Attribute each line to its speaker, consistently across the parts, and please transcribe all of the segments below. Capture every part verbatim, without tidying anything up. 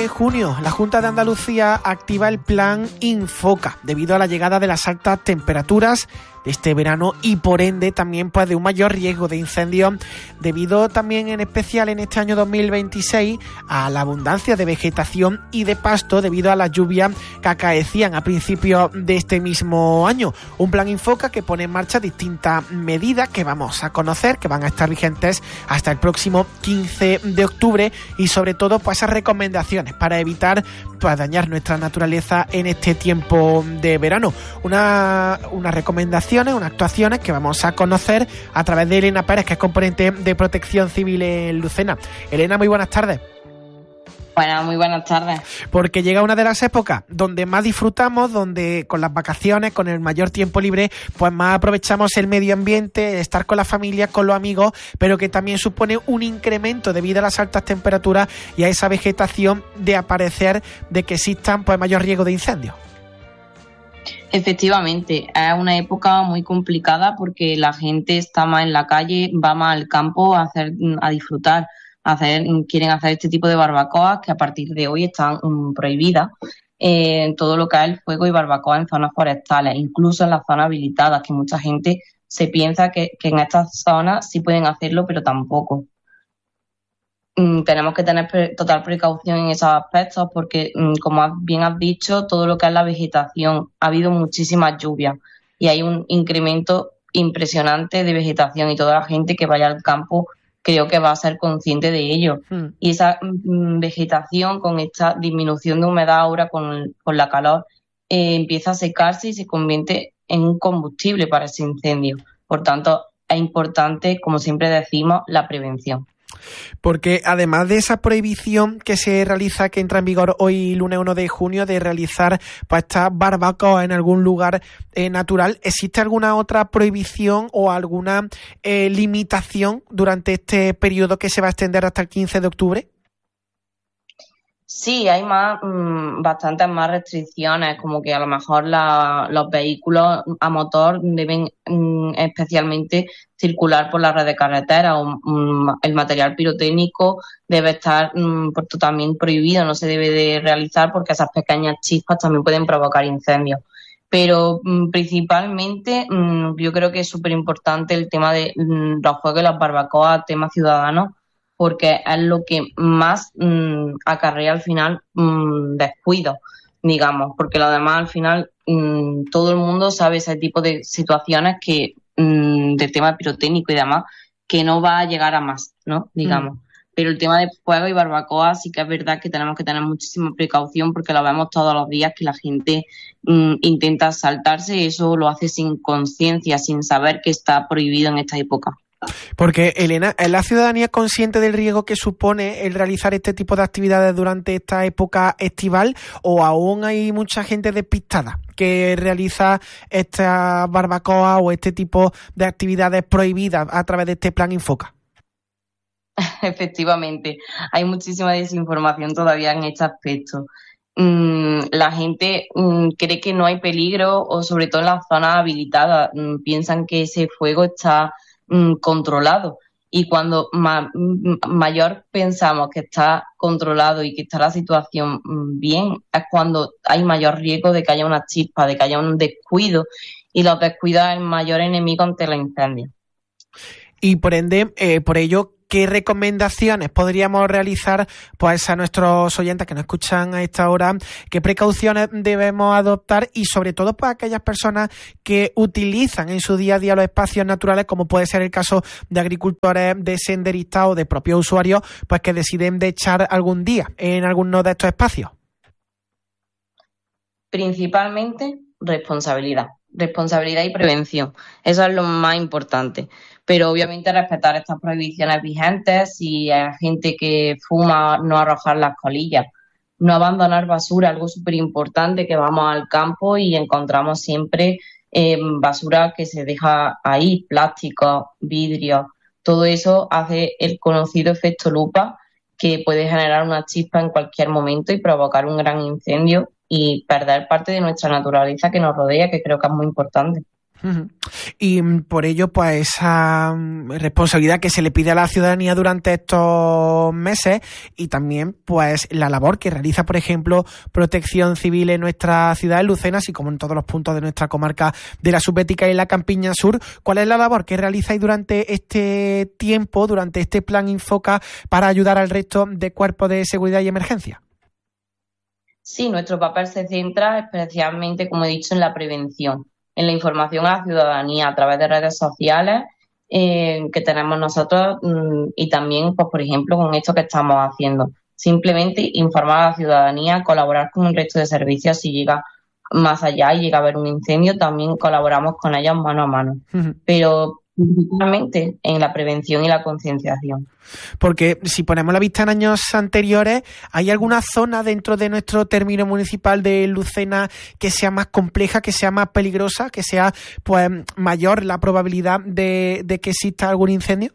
Speaker 1: de junio, la Junta de Andalucía activa el plan Infoca debido a la llegada de las altas temperaturas de este verano y por ende también pues de un mayor riesgo de incendios debido también en especial en este año dos mil veintiséis a la abundancia de vegetación y de pasto debido a las lluvias que acaecían a principios de este mismo año. Un plan Infoca que pone en marcha distintas medidas que vamos a conocer, que van a estar vigentes hasta el próximo quince de octubre y sobre todo pues esas recomendaciones para evitar pues dañar nuestra naturaleza en este tiempo de verano. Una, una recomendación unas actuaciones que vamos a conocer a través de Elena Pérez, que es componente de Protección Civil en Lucena. Elena, muy buenas tardes.
Speaker 2: Bueno, muy buenas tardes.
Speaker 1: Porque llega una de las épocas donde más disfrutamos, donde con las vacaciones, con el mayor tiempo libre, pues más aprovechamos el medio ambiente, estar con la familia, con los amigos, pero que también supone un incremento debido a las altas temperaturas y a esa vegetación de aparecer, de que existan pues mayor riesgo de incendios.
Speaker 2: Efectivamente, es una época muy complicada porque la gente está más en la calle, va más al campo a hacer, a disfrutar, a hacer, quieren hacer este tipo de barbacoas que a partir de hoy están um, prohibidas en eh, todo lo que es el fuego y barbacoa en zonas forestales, incluso en las zonas habilitadas, que mucha gente se piensa que, que en estas zonas sí pueden hacerlo, pero tampoco. Mm, tenemos que tener pre- total precaución en esos aspectos porque, mm, como has- bien has dicho, todo lo que es la vegetación, ha habido muchísimas lluvias y hay un incremento impresionante de vegetación y toda la gente que vaya al campo creo que va a ser consciente de ello. Mm. Y esa mm, vegetación con esta disminución de humedad ahora con, con la calor eh, empieza a secarse y se convierte en un combustible para ese incendio. Por tanto, es importante, como siempre decimos, la prevención.
Speaker 1: Porque además de esa prohibición que se realiza, que entra en vigor hoy lunes uno de junio, de realizar pues estas barbacoas en algún lugar eh, natural, ¿existe alguna otra prohibición o alguna eh, limitación durante este periodo que se va a extender hasta el quince de octubre?
Speaker 2: Sí, hay más, mmm, bastantes más restricciones, como que a lo mejor la, los vehículos a motor deben mmm, especialmente circular por la red de carretera o mmm, el material pirotécnico debe estar mmm, por, también prohibido, no se debe de realizar porque esas pequeñas chispas también pueden provocar incendios. Pero mmm, principalmente mmm, yo creo que es súper importante el tema de mmm, los juegos y las barbacoas, temas ciudadanos, porque es lo que más mmm, acarrea al final mmm, descuido, digamos, porque lo demás al final mmm, todo el mundo sabe ese tipo de situaciones que mmm, del tema pirotécnico y demás, que no va a llegar a más, ¿no? Digamos. Mm. Pero el tema de fuego y barbacoa sí que es verdad que tenemos que tener muchísima precaución porque lo vemos todos los días que la gente mmm, intenta saltarse y eso lo hace sin conciencia, sin saber que está prohibido en esta época.
Speaker 1: Porque, Elena, ¿es la ciudadanía consciente del riesgo que supone el realizar este tipo de actividades durante esta época estival o aún hay mucha gente despistada que realiza esta barbacoa o este tipo de actividades prohibidas a través de este plan Infoca?
Speaker 2: Efectivamente, hay muchísima desinformación todavía en este aspecto. Mm, la gente mm, cree que no hay peligro o sobre todo en las zonas habilitadas mm, piensan que ese fuego está controlado y cuando ma- mayor pensamos que está controlado y que está la situación bien es cuando hay mayor riesgo de que haya una chispa, de que haya un descuido y los descuidos es el mayor enemigo ante los incendios.
Speaker 1: Y por ende, eh, por ello, ¿qué recomendaciones podríamos realizar pues a nuestros oyentes que nos escuchan a esta hora? ¿Qué precauciones debemos adoptar? Y sobre todo para aquellas personas que utilizan en su día a día los espacios naturales, como puede ser el caso de agricultores, de senderistas o de propios usuarios, pues que deciden de echar algún día en alguno de estos espacios.
Speaker 2: Principalmente responsabilidad. Responsabilidad y prevención. Eso es lo más importante. Pero obviamente respetar estas prohibiciones vigentes, si hay gente que fuma, no arrojar las colillas, no abandonar basura, algo súper importante, que vamos al campo y encontramos siempre eh, basura que se deja ahí, plásticos, vidrios, todo eso hace el conocido efecto lupa que puede generar una chispa en cualquier momento y provocar un gran incendio y perder parte de nuestra naturaleza que nos rodea, que creo que es muy importante.
Speaker 1: Uh-huh. Y por ello, pues esa responsabilidad que se le pide a la ciudadanía durante estos meses y también pues la labor que realiza, por ejemplo, Protección Civil en nuestra ciudad de Lucena, así como en todos los puntos de nuestra comarca de la Subbética y la Campiña Sur. ¿Cuál es la labor que realizáis durante este tiempo, durante este plan Infoca, para ayudar al resto de cuerpos de seguridad y emergencia?
Speaker 2: Sí, nuestro papel se centra especialmente, como he dicho, en la prevención, en la información a la ciudadanía a través de redes sociales eh, que tenemos nosotros mmm, y también, pues por ejemplo, con esto que estamos haciendo. Simplemente informar a la ciudadanía, colaborar con el resto de servicios si llega más allá y llega a haber un incendio, también colaboramos con ellos mano a mano. Uh-huh. Pero principalmente en la prevención y la concienciación.
Speaker 1: Porque si ponemos la vista en años anteriores, ¿hay alguna zona dentro de nuestro término municipal de Lucena que sea más compleja, que sea más peligrosa, que sea pues mayor la probabilidad de, de que exista algún incendio?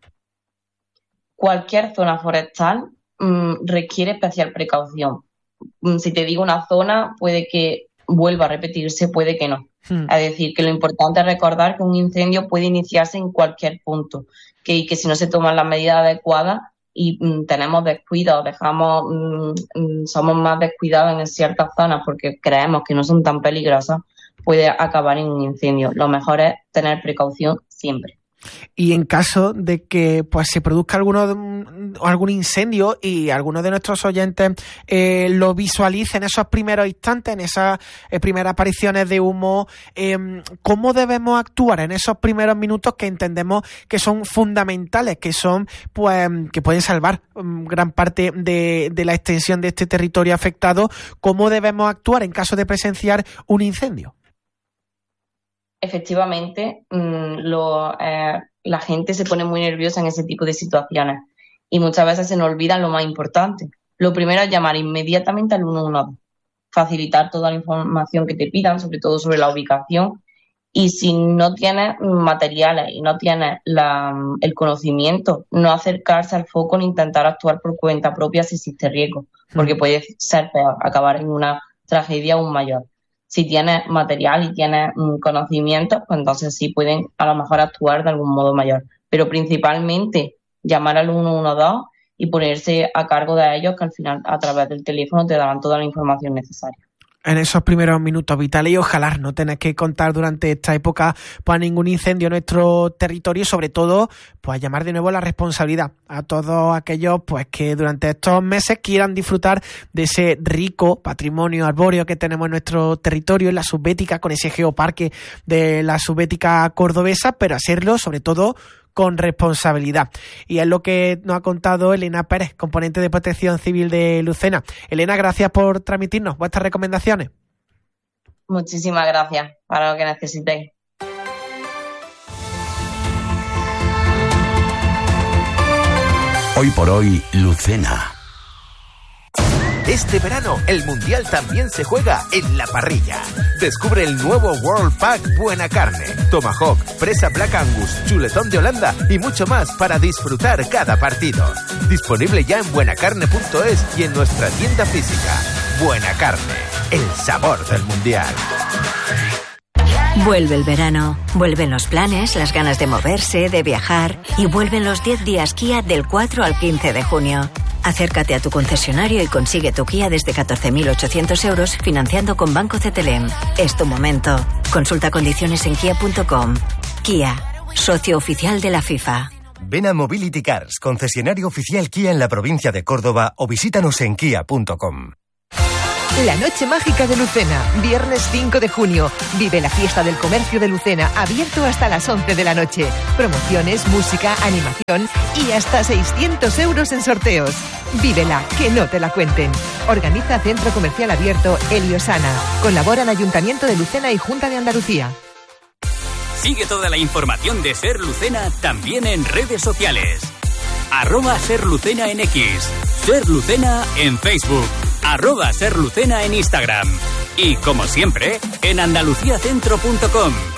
Speaker 2: Cualquier zona forestal mmm, requiere especial precaución. Si te digo una zona, puede que vuelva a repetirse, puede que no. Hmm. Es decir, que lo importante es recordar que un incendio puede iniciarse en cualquier punto, que, y que si no se toman las medidas adecuadas y mm, tenemos descuidos, dejamos, mm, somos más descuidados en ciertas zonas porque creemos que no son tan peligrosas, puede acabar en un incendio. Lo mejor es tener precaución siempre.
Speaker 1: Y en caso de que pues se produzca alguno, algún incendio y algunos de nuestros oyentes eh, lo visualicen en esos primeros instantes, en esas eh, primeras apariciones de humo, eh, ¿cómo debemos actuar en esos primeros minutos que entendemos que son fundamentales, que son pues que pueden salvar um, gran parte de, de la extensión de este territorio afectado? ¿Cómo debemos actuar en caso de presenciar un incendio?
Speaker 2: Efectivamente, mmm, lo, eh, la gente se pone muy nerviosa en ese tipo de situaciones y muchas veces se nos olvida lo más importante. Lo primero es llamar inmediatamente al uno uno dos, facilitar toda la información que te pidan, sobre todo sobre la ubicación, y si no tienes materiales y no tienes la, el conocimiento, no acercarse al foco ni intentar actuar por cuenta propia si existe riesgo, porque puede ser peor, acabar en una tragedia aún mayor. Si tienes material y tienes mm, conocimientos, pues entonces sí pueden a lo mejor actuar de algún modo mayor. Pero principalmente llamar al uno uno dos y ponerse a cargo de ellos, que al final a través del teléfono te darán toda la información necesaria.
Speaker 1: En esos primeros minutos vitales y ojalá no tenés que contar durante esta época pues ningún incendio en nuestro territorio y sobre todo pues llamar de nuevo la responsabilidad a todos aquellos pues que durante estos meses quieran disfrutar de ese rico patrimonio arbóreo que tenemos en nuestro territorio, en la Subbética, con ese geoparque de la Subbética cordobesa, pero hacerlo sobre todo con responsabilidad. Y es lo que nos ha contado Elena Pérez, componente de Protección Civil de Lucena. Elena, gracias por transmitirnos vuestras recomendaciones.
Speaker 2: Muchísimas gracias, para lo que necesitéis.
Speaker 3: Hoy por hoy, Lucena.
Speaker 4: Este verano, el Mundial también se juega en la parrilla. Descubre el nuevo World Pack Buena Carne, Tomahawk, presa Black Angus, chuletón de Holanda y mucho más para disfrutar cada partido. Disponible ya en buenacarne punto es y en nuestra tienda física. Buena Carne, el sabor del Mundial.
Speaker 5: Vuelve el verano, vuelven los planes, las ganas de moverse, de viajar y vuelven los diez días Kia del cuatro al quince de junio. Acércate a tu concesionario y consigue tu Kia desde catorce mil ochocientos euros financiando con Banco Cetelem. Es tu momento. Consulta condiciones en kia punto com. Kia, socio oficial de la FIFA.
Speaker 6: Ven a Mobility Cars, concesionario oficial Kia en la provincia de Córdoba o visítanos en kia punto com.
Speaker 7: La Noche Mágica de Lucena, viernes cinco de junio. Vive la fiesta del comercio de Lucena, abierto hasta las once de la noche. Promociones, música, animación y hasta seiscientos euros en sorteos. Vívela, que no te la cuenten. Organiza Centro Comercial Abierto Heliosana. Colaboran Ayuntamiento de Lucena y Junta de Andalucía.
Speaker 8: Sigue toda la información de Ser Lucena también en redes sociales. Arroba Ser Lucena en X, Ser Lucena en Facebook, arroba Ser Lucena en Instagram y, como siempre, en andalucía centro punto com.